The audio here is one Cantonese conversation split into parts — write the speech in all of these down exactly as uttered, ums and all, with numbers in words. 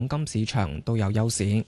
黃金市場都有優勢。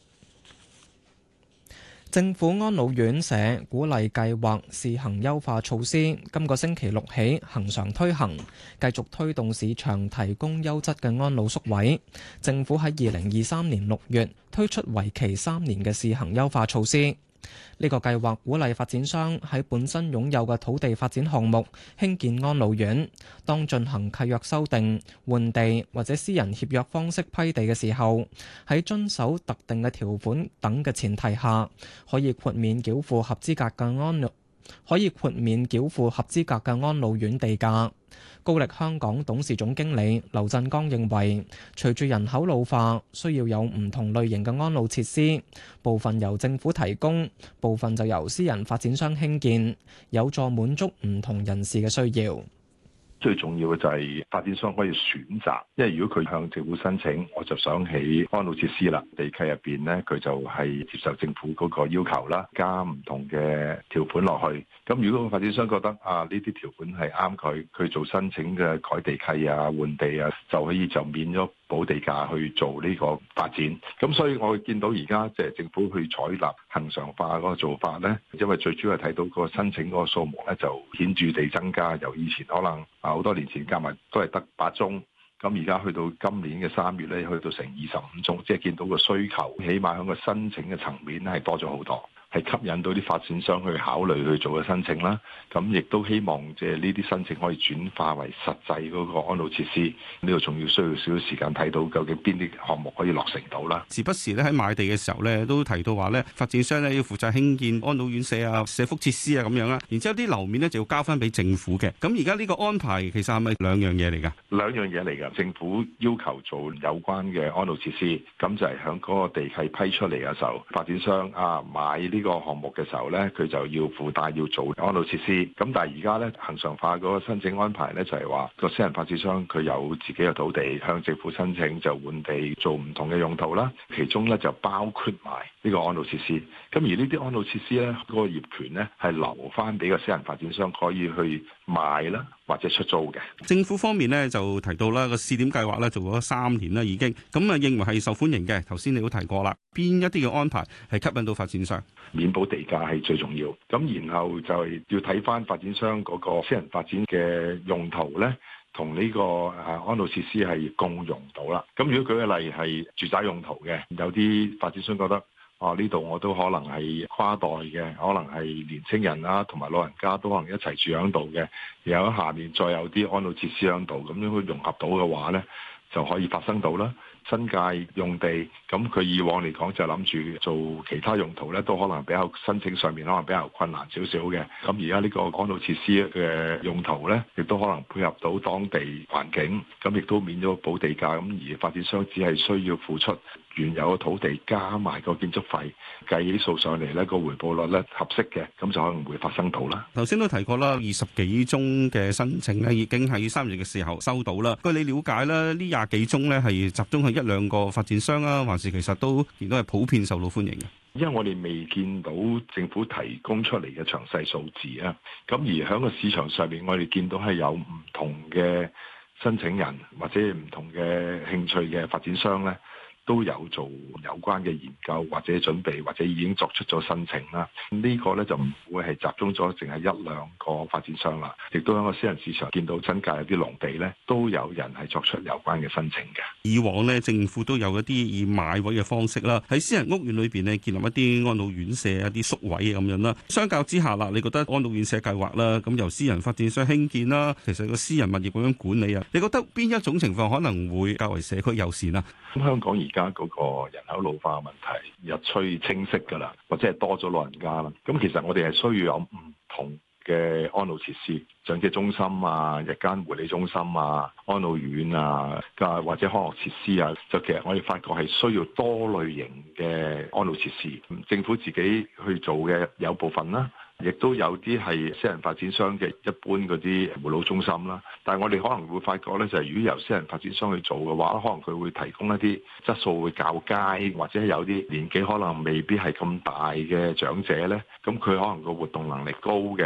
政府安老院舍鼓勵計劃試行優化措施，今個星期六起恆常推行，繼續推動市場提供優質嘅安老宿位。政府喺二零二三年六月推出為期三年嘅試行優化措施。呢個計劃鼓勵發展商喺本身擁有嘅土地發展項目興建安老院，當進行契約修訂、換地或者私人協約方式批地嘅時候，喺遵守特定嘅條款等嘅前提下，可以豁免繳付合資格嘅安老可以豁免繳付合資格嘅安老院地價。高力香港董事總經理劉振剛認為，隨住人口老化，需要有唔同類型嘅安老設施，部分由政府提供，部分就由私人發展商興建，有助滿足唔同人士嘅需要。 最重要嘅就係發展商可以選擇，因為如果佢向政府申請，我就想起安老設施啦，地契入邊咧，佢就係接受政府嗰個要求啦，加唔同嘅條款落去。咁如果個發展商覺得啊呢啲條款係啱佢，佢做申請嘅改地契啊、換地啊，就可以就免咗補地價去做呢個發展。咁所以我見到而家即係政府去採納恆常化嗰個做法咧，因為最主要係睇到個申請嗰個數目咧就顯著地增加，由以前可能啊好多年前加埋都係得八宗，咁而家去到今年嘅三月咧，去到成二十五宗，即係見到個需求，起碼喺個申請嘅層面係多咗好多。係吸引到啲發展商去考慮去做嘅申請啦，咁亦都希望即係呢啲申請可以轉化為實際嗰個安老設施。呢度仲要需要少少時間睇到究竟邊啲項目可以落成到啦。 時不時咧喺買地嘅時候咧，都提到話咧，發展商咧要負責興建安老院舍啊、社福設施啊咁樣啦。然之後啲樓面咧就要交翻俾政府嘅。咁而家呢個安排其實係咪兩樣嘢嚟㗎？ 兩樣嘢嚟㗎。政府要求做有關嘅安老設施，咁就係響嗰個地契批出嚟嘅時候，發展商啊買呢個項目嘅時候咧，佢就要附帶要做安老設施。咁但係而家咧恆常化嗰個申請安排咧，就係話個私人發展商佢有自己嘅土地向政府申請，就換地做唔同嘅用途啦。其中咧就包括埋呢個安老設施。咁而呢啲安老設施咧，嗰個業權咧係留翻俾個私人發展商可以去賣啦，或者出租嘅。 政府方面咧就提到啦，個試點計劃咧做咗三年啦已經，咁啊認為係受歡迎嘅。頭先你都提過啦，邊一啲嘅安排係吸引到發展商？ 免補地價係最重要，咁然後就係要睇翻發展商嗰個私人發展嘅用途咧，同呢個誒安老設施係共用到啦。咁如果舉個例係住宅用途嘅，有啲發展商覺得啊呢度我都可能係跨代嘅，可能係年青人啦，同埋老人家都可能一齊住喺度嘅，然後喺下面再有啲安老設施喺度，咁樣去融合到嘅話咧，就可以發生到啦。新界用地，咁佢以往嚟講就諗住做其他用途咧，都可能比較申請上面可能比較困難少少嘅。咁而家呢個安老設施嘅用途咧，亦都可能配合到當地環境，咁亦都免咗補地價。咁而發展商只係需要付出原有嘅土地加埋個建築費，計起數上嚟咧，個回報率咧合適嘅，咁就可能會發生到啦。 頭先都提過啦，二十幾宗嘅申請咧，已經喺三月嘅時候收到啦。據你了解咧，呢廿幾宗咧係集中喺一兩個發展商啊，還是其實都見到係普遍受到歡迎嘅？ 因為我哋未見到政府提供出嚟嘅詳細數字啊，咁而喺個市場上面，我哋見到係有唔同嘅申請人或者唔同嘅興趣嘅發展商咧，都有做有關嘅研究或者準備，或者已經作出咗申請啦。呢個咧就唔會係集中咗淨係一兩個發展商啦，亦都喺個私人市場見到新界有啲農地咧，都有人係作出有關嘅申請嘅。 以往咧，政府都有一啲以買位嘅方式啦，喺私人屋苑裏邊咧建立一啲安老院舍、一啲宿位咁樣啦。相較之下啦，你覺得安老院舍計劃啦，咁由私人發展商興建啦，其實個私人物業咁樣管理啊，你覺得邊一種情況可能會較為社區友善啊？ 咁香港而家嗰個人口老化問題日趨清晰㗎啦，或者係多咗老人家啦。咁其實我哋係需要有唔同嘅安老設施，長者中心啊、日間護理中心啊、安老院啊，或者康樂設施啊。就其實我哋發覺係需要多類型嘅安老設施，政府自己去做嘅有部分啦。亦都有啲係私人發展商嘅一般嗰啲護老中心啦，但係我哋可能會發覺咧，就係如果由私人發展商去做嘅話，可能佢會提供一啲質素會較佳，或者有啲年紀可能未必係咁大嘅長者咧，咁佢可能個活動能力高嘅，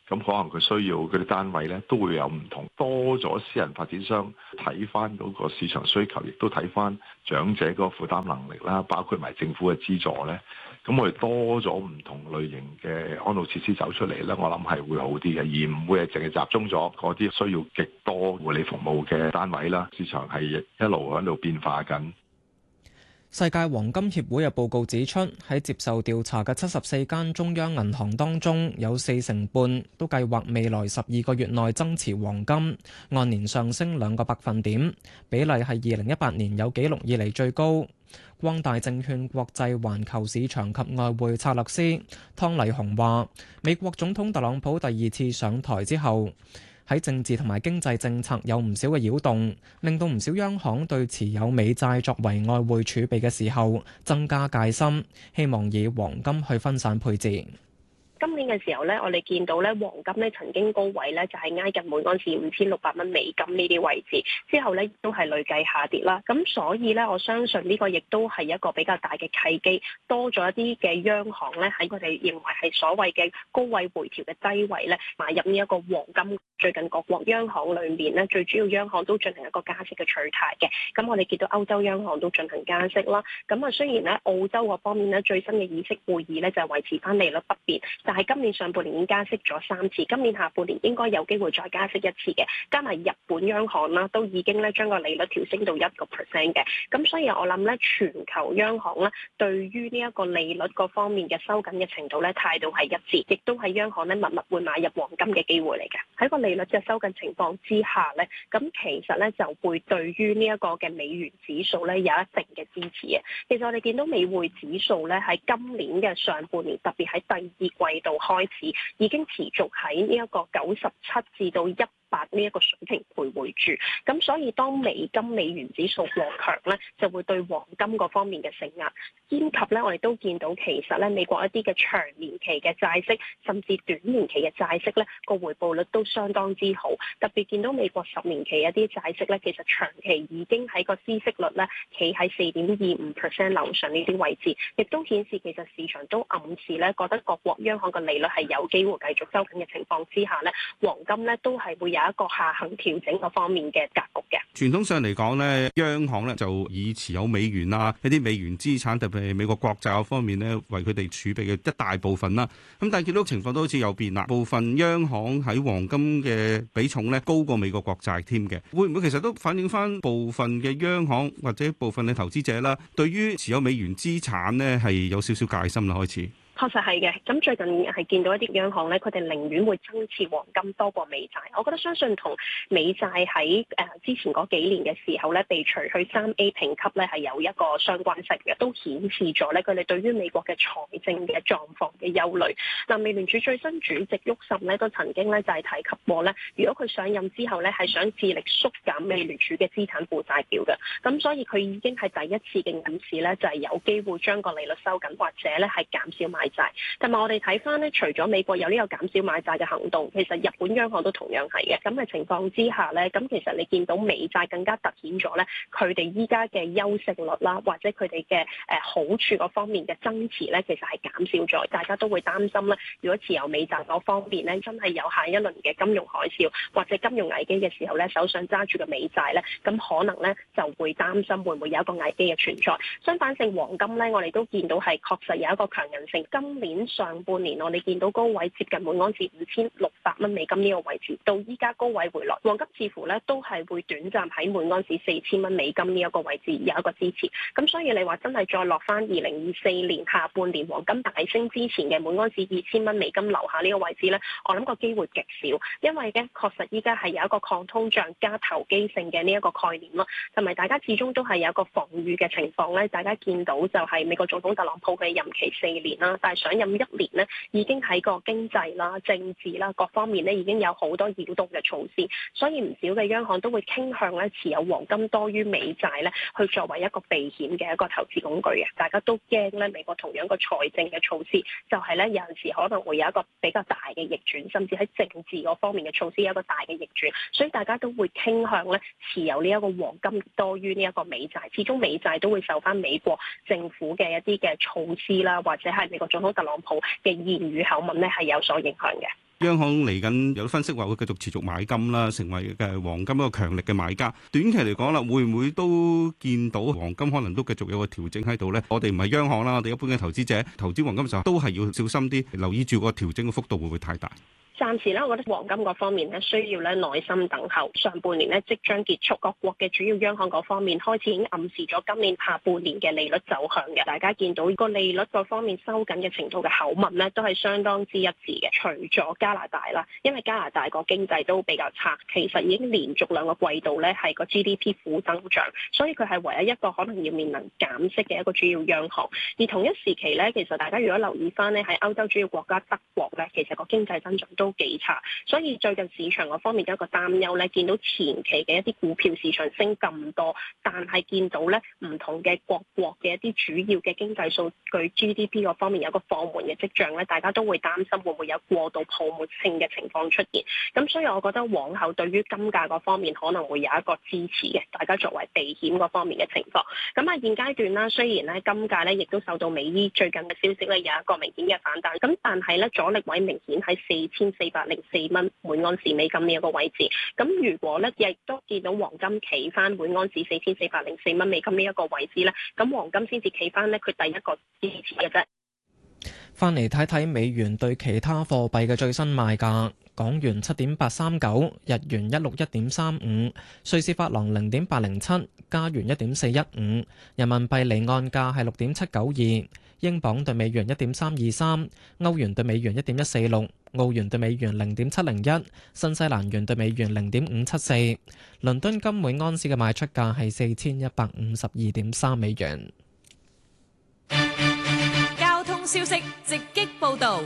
咁可能佢需要嗰啲單位咧都會有唔同，多咗私人發展商睇翻嗰個市場需求，亦都睇翻長者嗰個負擔能力啦，包括埋政府嘅資助咧。咁我哋多咗唔同類型嘅安老設施走出嚟咧，我諗係會好啲嘅，而唔會係淨係集中咗嗰啲需要極多護理服務嘅單位啦。市場係一路喺度變化緊。 世界黃金協會嘅報告指出，喺接受調查嘅七十四間中央銀行當中，有四成半都計劃未來十二個月內增持黃金，按年上升兩個百分點，比例係二零一八年有紀錄以嚟最高。光大證券國際環球市場及外匯策略師湯麗紅話，美國總統特朗普第二次上台之後，喺政治同埋經濟政策有唔少嘅擾動，令到唔少央行對持有美債作為外匯儲備嘅時候增加戒心，希望以黃金去分散配置。 今年嘅時候咧，我哋見到咧黃金咧曾經高位咧就係挨近每盎司五千六百蚊美金呢啲位置，之後咧都係累計下跌啦。咁所以咧，我相信呢個亦都係一個比較大嘅契機，多咗一啲嘅央行咧喺佢哋認為係所謂嘅高位回調嘅低位咧買入呢一個黃金。最近各國央行裏面咧，最主要央行都進行一個加息嘅取態嘅。咁我哋見到歐洲央行都進行加息啦。咁啊，雖然咧澳洲嗰方面咧最新嘅議息會議咧就係維持翻利率不變，但係今年上半年已經加息咗三次，今年下半年應該有機會再加息一次嘅。加埋日本央行啦，都已經咧將個利率調升到一個 percent 嘅。咁所以我諗咧，全球央行咧對於呢一個利率嗰方面嘅收緊嘅程度咧態度係一致，亦都係央行咧密密會買入黃金嘅機會嚟嘅。喺個利率嘅收緊情況之下咧，咁其實咧就會對於呢一個嘅美元指數咧有一定嘅支持嘅。其實我哋見到美匯指數咧喺今年嘅上半年，特別喺第二季度開始，已經持續喺呢一個九十七至到一八呢一個水平徘徊住。咁所以當美金美元指數過強咧，就會對黃金嗰方面嘅承壓。兼及咧，我哋都見到其實咧美國一啲嘅長年期嘅債息，甚至短年期嘅債息咧個回報率都相當之好。特別見到美國十年期一啲債息咧，其實長期已經喺個孳息率咧企喺四點二五 percent 樓上呢啲位置，亦都顯示其實市場都暗示咧覺得各國央行嘅利率係有機會繼續收緊嘅情況之下咧，黃金咧都係會有一個下行調整嗰方面嘅格局嘅。 傳統上嚟講咧，央行咧就以持有美元啊一啲美元資產，特別係美國國債方面咧，為佢哋儲備嘅一大部分啦。咁但係見到情況都好似有變啦，部分央行喺黃金嘅比重咧高過美國國債添嘅，會唔會其實都反映翻部分嘅央行或者部分嘅投資者啦，對於持有美元資產咧係有少少戒心啦開始？ 確實係嘅，咁最近係見到一啲央行咧，佢哋寧願會增持黃金多過美債。我覺得相信同美債喺誒之前嗰幾年嘅時候咧，被除去三 A 評級咧係有一個相關性嘅，都顯示咗咧佢哋對於美國嘅財政嘅狀況嘅憂慮。嗱，美聯儲最新主席沃什咧都曾經咧就係提及過咧，如果佢上任之後咧係想致力縮減美聯儲嘅資產負債表嘅，咁所以佢已經係第一次嘅暗示咧，就係有機會將個利率收緊或者咧係減少買債。同埋我哋睇翻咧，除咗美國有呢個減少買債嘅行動，其實日本央行都同樣係嘅。咁嘅情況之下咧，咁其實你見到美債更加突顯咗咧，佢哋依家嘅優勝率啦，或者佢哋嘅誒好處嗰方面嘅增持咧，其實係減少咗。大家都會擔心咧，如果持有美債嗰方面咧，真係有下一輪嘅金融海嘯或者金融危機嘅時候咧，手上揸住嘅美債咧，咁可能咧就會擔心會唔會有一個危機嘅存在。相反性黃金咧，我哋都見到係確實有一個強韌性。今年上半年我哋見到高位接近每盎司五千六百蚊美金呢個位置，到依家高位回落，黃金似乎咧都係會短暫喺每盎司四千蚊美金呢一個位置有一個支持。咁所以你話真係再落翻二零二四年下半年黃金大升之前嘅每盎司二千蚊美金樓下呢個位置咧，我諗個機會極少，因為咧確實依家係有一個抗通脹加投機性嘅呢一個概念咯，同埋大家始終都係有一個防禦嘅情況咧。大家見到就係美國總統特朗普嘅任期四年啦，但係上任一年呢，已經喺個經濟啦、政治啦各方面呢，已經有好多擾動嘅措施，所以唔少嘅央行都會傾向咧持有黃金多於美債咧，去作為一個避險嘅一個投資工具嘅。大家都驚咧美國同樣個財政嘅措施，就係咧有陣時可能會有一個比較大嘅逆轉，甚至喺政治嗰方面嘅措施有一個大嘅逆轉，所以大家都會傾向咧持有呢一個黃金多於呢一個美債。始終美債都會受翻美國政府嘅一啲嘅措施啦，或者係美國總統特朗普嘅言語口吻咧係有所影響嘅。 央行嚟緊有分析話會繼續持續買金啦，成為嘅黃金一個強力嘅買家。短期嚟講啦，會唔會都見到黃金可能都繼續有個調整喺度呢？我哋唔係央行啦，我哋一般嘅投資者投資黃金嘅時候都係要小心啲，留意住個調整嘅幅度會唔會太大？ 暫時咧，我覺得黃金嗰方面咧需要咧耐心等候。上半年咧即將結束，各國嘅主要央行嗰方面開始已經暗示咗今年下半年嘅利率走向嘅。大家見到個利率嗰方面收緊嘅程度嘅口吻咧，都係相當之一致嘅。除咗加拿大啦，因為加拿大個經濟都比較差，其實已經連續兩個季度咧係個 G D P 負增長，所以佢係唯一一個可能要面臨減息嘅一個主要央行。而同一時期咧，其實大家如果留意翻咧，喺歐洲主要國家德國咧，其實個經濟增長都都幾差，所以最近市場嗰方面有一個擔憂咧，見到前期嘅一啲股票市場升咁多，但係見到咧唔同嘅各國嘅一啲主要嘅經濟數據 G D P 嗰方面有個放緩嘅跡象咧，大家都會擔心會唔會有過度泡沫性嘅情況出現。咁所以我覺得往後對於金價嗰方面可能會有一個支持嘅，大家作為避險嗰方面嘅情況。咁啊現階段啦，雖然咧金價咧亦都受到美伊最近嘅消息咧有一個明顯嘅反彈，咁但係咧阻力位明顯喺四千四百零四蚊每盎司美金呢一個位置。咁如果咧亦都見到黃金企翻每盎司四千四百零四蚊美金呢一個位置咧，咁黃金先至企翻咧佢第一個支持嘅啫。 翻嚟睇睇美元對其他貨幣嘅最新賣價。港元七點八三九，日元一六一點三五，瑞士法郎零點八零七，加元一點四一五，人民幣離岸價係六點七九二，英鎊對美元一點三二三，歐元對美元一點一四六，澳元對美元零點七零一，新西蘭元對美元零點五七四。倫敦金每安士嘅賣出價係四千一百五十二點三美元。 交通消息直擊報導。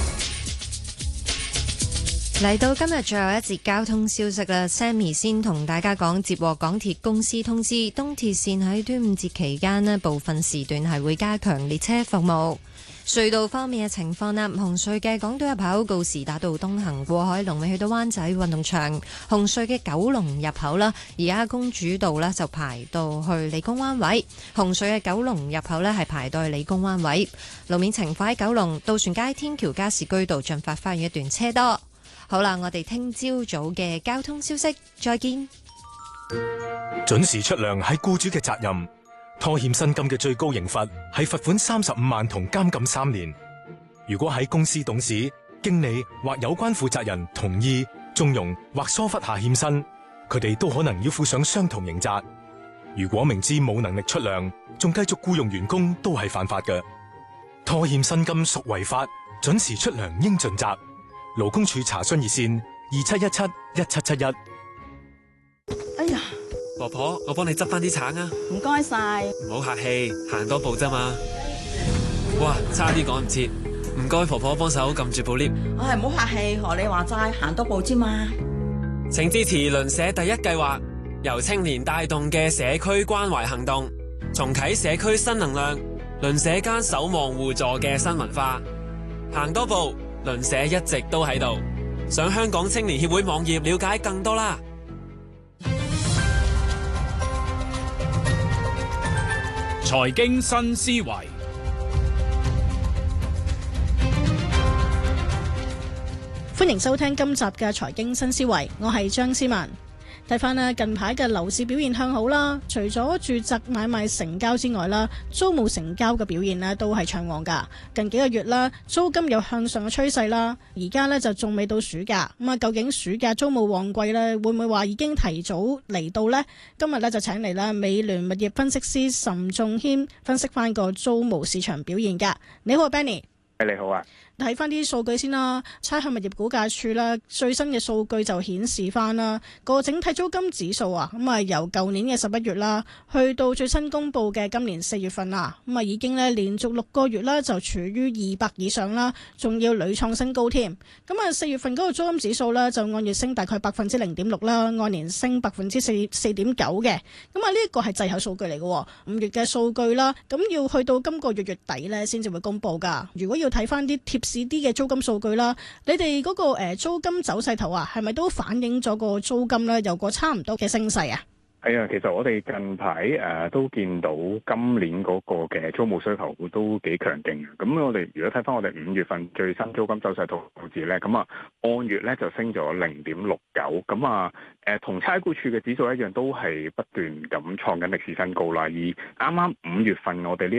嚟到今日最後一節交通消息啦 ，Sammy 先同大家講，接獲港鐵公司通知，東鐵線喺端午節期間呢部分時段係會加強列車服務。隧道方面嘅情況啦，紅隧嘅港島入口告士打道東行過海龍尾去到灣仔運動場，紅隧嘅九龍入口啦，而家公主道呢就排到去理工灣位，紅隧嘅九龍入口呢係排到去理工灣位。路面情況喺九龍渡船街天橋加士居道進發花園一段車多。好啦，我哋聽朝早嘅交通消息，再見。 準時出糧係僱主嘅責任，拖欠薪金嘅最高刑罰係罰款三十五萬同監禁三年。如果喺公司董事、經理或有關負責人同意、縱容或疏忽下欠薪，佢哋都可能要負上相同刑責。如果明知冇能力出糧，仲繼續僱用員工，都係犯法嘅。拖欠薪金屬違法，準時出糧應盡責。勞工處查詢熱線二七一七一七七一。 哎呀， 婆婆，我幫你執翻啲橙啊！ 唔該晒， 唔好客氣，行多步啫嘛。哇，差啲趕唔切，唔該婆婆幫手撳住部 lift。 我係唔好客氣，學你話齋，行多步啫嘛。 請支持鄰舍第一計劃，由青年帶動嘅社區關懷行動，重啟社區新能量，鄰舍間守望互助嘅新文化。行多步，鄰舍一直都喺度。上香港青年協會網頁了解更多啦。 財經新思維， 歡迎收聽今集嘅財經新思維，我係張思文。睇翻咧近排嘅樓市表現向好啦，除咗住宅買賣成交之外啦，租務成交嘅表現咧都係暢旺噶。近幾個月啦，租金有向上嘅趨勢啦。而家咧就仲未到暑假，咁啊究竟暑假租務旺季咧會唔會話已經提早嚟到呢？今日咧就請嚟啦美聯物業分析師岑仲謙分析翻個租務市場表現噶。你好 ，Benny。 你好啊。 睇翻啲數據先啦，差餉物業估價署啦，最新嘅數據就顯示翻啦，個整體租金指數啊，咁啊由舊年嘅十一月啦，去到最新公布嘅今年四月份啦，咁啊已經咧連續六個月啦，就處於二百以上啦，仲要屢創新高添。咁啊四月份嗰個租金指數咧，就按月升大概百分之零點六啦，按年升百分之四四點九嘅。咁啊呢一個係滯後數據嚟嘅，五月嘅數據啦，咁要去到今個月月底咧先至會公布噶。如果要睇翻啲貼市啲嘅租金數據啦，你哋嗰個誒租金走勢圖啊，係咪都反映咗個租金咧有個差唔多嘅升勢啊？ 係啊，其實我哋近排誒、呃、都見到今年嗰個嘅租務需求都幾強勁嘅。咁我哋如果睇翻我哋五月份最新租金走勢圖字咧，咁啊按月咧就升咗零點六九。咁啊誒同差估署嘅指數一樣，都係不斷咁創緊歷史新高啦。而啱啱五月份我哋呢